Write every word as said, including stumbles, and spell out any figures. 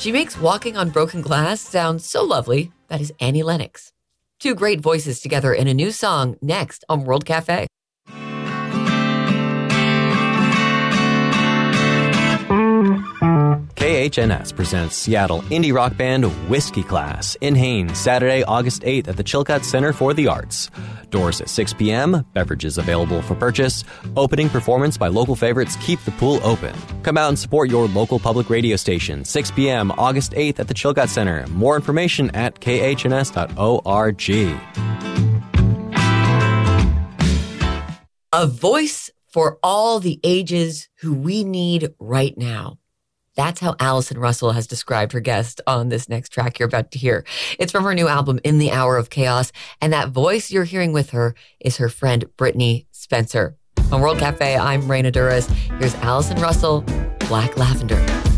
She makes walking on broken glass sound so lovely. That is Annie Lennox. Two great voices together in a new song next on World Cafe. K H N S presents Seattle indie rock band Whiskey Class in Haines, Saturday, August eighth at the Chilcutt Center for the Arts. Doors at six p.m., beverages available for purchase. Opening performance by local favorites Keep the Pool Open. Come out and support your local public radio station, six p.m., August eighth at the Chilcutt Center. More information at k h n s dot org. A voice for all the ages who we need right now. That's how Allison Russell has described her guest on this next track you're about to hear. It's from her new album, In the Hour of Chaos, and that voice you're hearing with her is her friend Brittany Spencer. On World Cafe, I'm Raina Duras. Here's Allison Russell, Black Lavender.